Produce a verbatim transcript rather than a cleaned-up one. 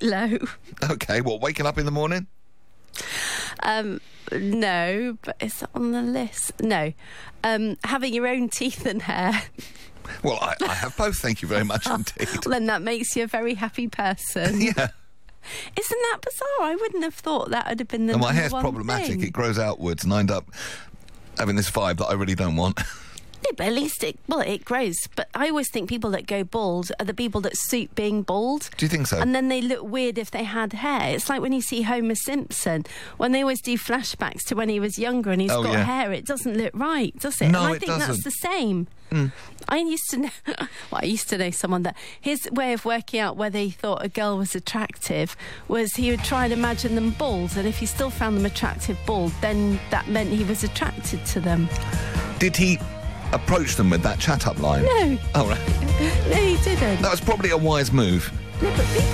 low. OK, what, waking up in the morning? Um, no, but it's on the list. No. Um, having your own teeth and hair. Well, I, I have both, thank you very much indeed. Well, then that makes you a very happy person. Yeah. Isn't that bizarre? I wouldn't have thought that would have been the And my number hair's one problematic. thing. It grows outwards and I end up having this vibe that I really don't want. Yeah, but at least it, well, it grows. But I always think people that go bald are the people that suit being bald. Do you think so? And then they look weird if they had hair. It's like when you see Homer Simpson, when they always do flashbacks to when he was younger and he's Oh, got yeah. hair, it doesn't look right, does it? No, and I it think that's doesn't. the same. Mm. I used to know, well, I used to know someone that his way of working out whether he thought a girl was attractive was he would try and imagine them bald, and if he still found them attractive bald, then that meant he was attracted to them. Did he approach them with that chat-up line? No. Oh, right. No, he didn't. That was probably a wise move. No, but people